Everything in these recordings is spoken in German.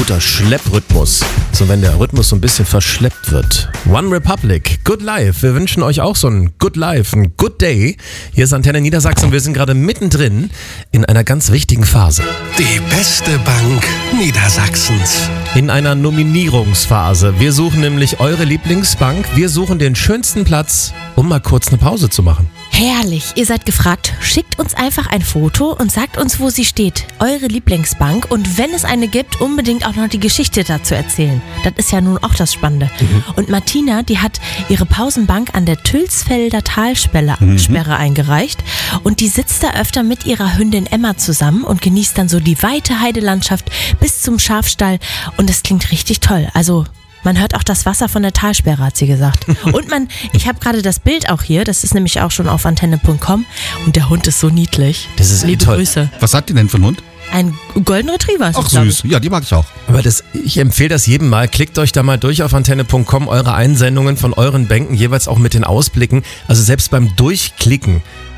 guter Schlepprhythmus. So, wenn der Rhythmus so ein bisschen verschleppt wird. One Republic, Good Life. Wir wünschen euch auch so ein Good Life, ein Good Day. Hier ist Antenne Niedersachsen und wir sind gerade mittendrin in einer ganz wichtigen Phase. Die beste Bank Niedersachsens. In einer Nominierungsphase. Wir suchen nämlich eure Lieblingsbank. Wir suchen den schönsten Platz, um mal kurz eine Pause zu machen. Herrlich, ihr seid gefragt. Schickt uns einfach ein Foto und sagt uns, wo sie steht. Eure Lieblingsbank. Und wenn es eine gibt, unbedingt auch noch die Geschichte dazu erzählen. Das ist ja nun auch das Spannende. Und Martina, die hat ihre Pausenbank an der Tülsfelder Talsperre eingereicht. Und die sitzt da öfter mit ihrer Hündin Emma zusammen und genießt dann so die weite Heidelandschaft bis zum Schafstall. Und das klingt richtig toll. Also man hört auch das Wasser von der Talsperre, hat sie gesagt. Und ich habe gerade das Bild auch hier, das ist nämlich auch schon auf antenne.com und der Hund ist so niedlich. Das ist Liebe toll. Grüße. Was hat die denn für einen Hund? Ein Golden Retriever. Ach süß, ja, die mag ich auch. Aber ich empfehle das jedem mal. Klickt euch da mal durch auf antenne.com, eure Einsendungen von euren Bänken, jeweils auch mit den Ausblicken. Also selbst beim Durchklicken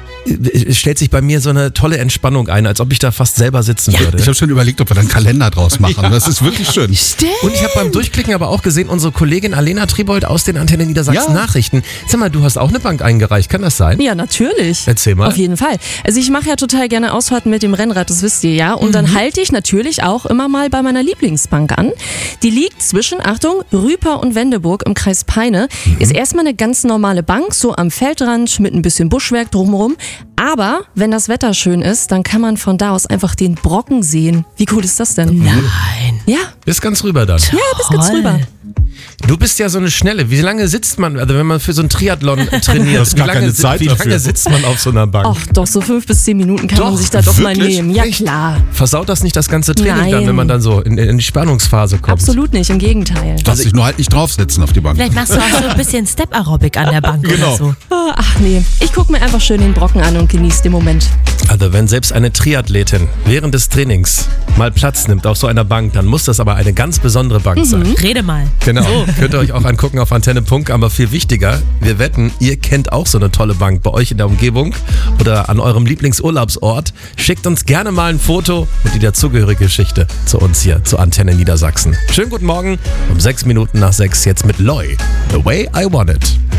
stellt sich bei mir so eine tolle Entspannung ein, als ob ich da fast selber sitzen würde. Ich habe schon überlegt, ob wir da einen Kalender draus machen. Ja. Das ist wirklich schön. Stimmt. Und ich habe beim Durchklicken aber auch gesehen, unsere Kollegin Alena Tribold aus den Antenne Niedersachsen Nachrichten. Sag mal, du hast auch eine Bank eingereicht, kann das sein? Ja, natürlich. Erzähl mal. Auf jeden Fall. Also ich mache ja total gerne Ausfahrten mit dem Rennrad, das wisst ihr ja. Und dann halte ich natürlich auch immer mal bei meiner Lieblingsbank an. Die liegt zwischen, Achtung, Rüper und Wendeburg im Kreis Peine. Ist erstmal eine ganz normale Bank, so am Feldrand mit ein bisschen Buschwerk drumherum. Aber wenn das Wetter schön ist, dann kann man von da aus einfach den Brocken sehen. Wie cool ist das denn? Nein. Ja. Bis ganz rüber dann. Ja, bis ganz rüber. Du bist ja so eine Schnelle. Wie lange sitzt man, also wenn man für so einen Triathlon trainiert, Das ist gar keine Zeit wie lange dafür. sitzt man auf so einer Bank? Ach doch, so 5 bis 10 Minuten kann man sich da doch mal wirklich? nehmen. Ja, Echt? klar. Versaut das nicht das ganze Training Nein. dann, wenn man dann so in die Spannungsphase kommt? Absolut nicht, im Gegenteil. Du darfst dich nur halt nicht draufsetzen auf die Bank. Vielleicht machst du auch so ein bisschen Step-Aerobic an der Bank oder so. Ach nee, ich gucke mir einfach schön den Brocken an und genieße den Moment. Also wenn selbst eine Triathletin während des Trainings mal Platz nimmt auf so einer Bank, dann muss das aber eine ganz besondere Bank sein. Rede mal. Genau, könnt ihr euch auch angucken auf antenne.com, aber viel wichtiger, wir wetten, ihr kennt auch so eine tolle Bank bei euch in der Umgebung oder an eurem Lieblingsurlaubsort. Schickt uns gerne mal ein Foto und die dazugehörige Geschichte zu uns hier, zu Antenne Niedersachsen. Schönen guten Morgen, um 6 Minuten nach 6 jetzt mit Loy. The Way I Want It.